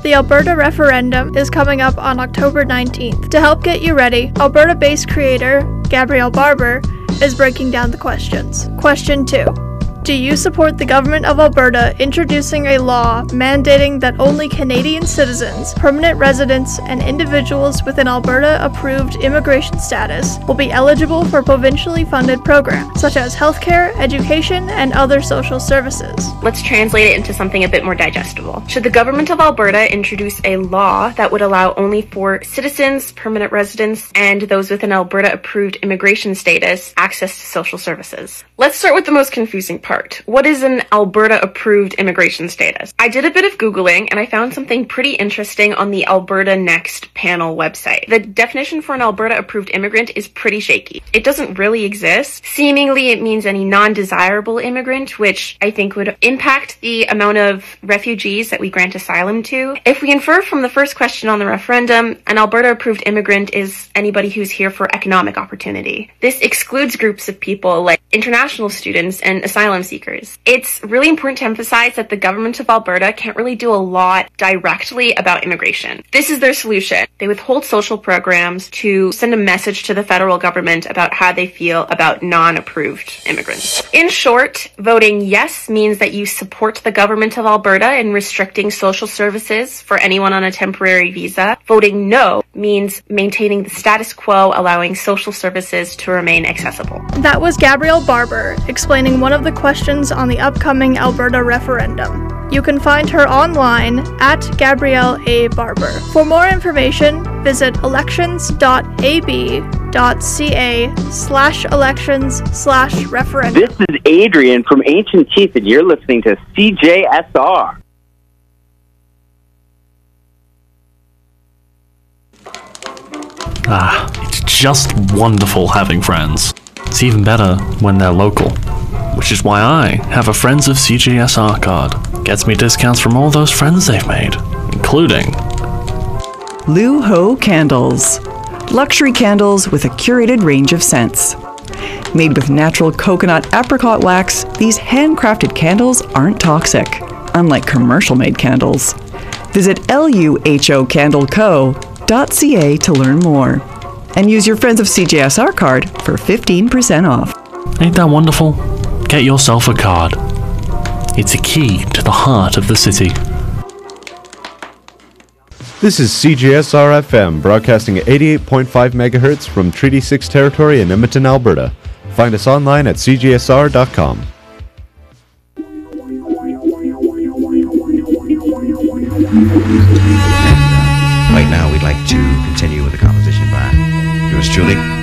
The Alberta referendum is coming up on October 19th. To help get you ready, Alberta-based creator Gabrielle Barber is breaking down the questions. Question 2. Do you support the government of Alberta introducing a law mandating that only Canadian citizens, permanent residents, and individuals with an Alberta-approved immigration status will be eligible for provincially funded programs, such as healthcare, education, and other social services? Let's translate it into something a bit more digestible. Should the government of Alberta introduce a law that would allow only for citizens, permanent residents, and those with an Alberta-approved immigration status access to social services? Let's start with the most confusing part. What is an Alberta-approved immigration status? I did a bit of Googling and I found something pretty interesting on the Alberta Next panel website. The definition for an Alberta-approved immigrant is pretty shaky. It doesn't really exist. Seemingly, it means any non-desirable immigrant, which I think would impact the amount of refugees that we grant asylum to. If we infer from the first question on the referendum, an Alberta-approved immigrant is anybody who's here for economic opportunity. This excludes groups of people like international students and asylum seekers. It's really important to emphasize that the government of Alberta can't really do a lot directly about immigration. This is their solution. They withhold social programs to send a message to the federal government about how they feel about non-approved immigrants. In short, voting yes means that you support the government of Alberta in restricting social services for anyone on a temporary visa. Voting no means maintaining the status quo, allowing social services to remain accessible. That was Gabrielle Barber explaining one of the questions on the upcoming Alberta referendum. You can find her online at Gabrielle A. Barber. For more information, visit elections.ab.ca/elections/referendum. This is Adrian from Ancient Chief, and you're listening to CJSR. It's just wonderful having friends. It's even better when they're local, which is why I have a Friends of CJSR card. Gets me discounts from all those friends they've made, including Lu Ho Candles. Luxury candles with a curated range of scents. Made with natural coconut apricot wax, these handcrafted candles aren't toxic, unlike commercial-made candles. Visit luhocandleco.ca to learn more. And use your Friends of CJSR card for 15% off. Ain't that wonderful? Get yourself a card. It's a key to the heart of the city. This is CJSR FM, broadcasting at 88.5 MHz from Treaty 6 territory in Edmonton, Alberta. Find us online at cjsr.com. Right now, we'd like to continue with the composition by yours truly,